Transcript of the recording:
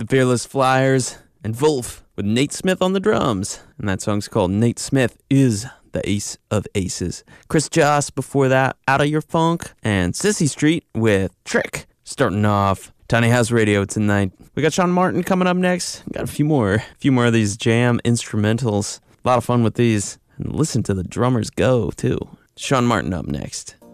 Fearless Flyers, and Wolf with Nate Smith on the drums. And that song's called Nate Smith Is the Ace of Aces. Chris Joss before that, Out of Your Funk, and Sissy Street with Trick. Starting off Tiny House Radio tonight. We got Sean Martin coming up next. We got a few more of these jam instrumentals. A lot of fun with these. And listen to the drummers go, too. Sean Martin up next.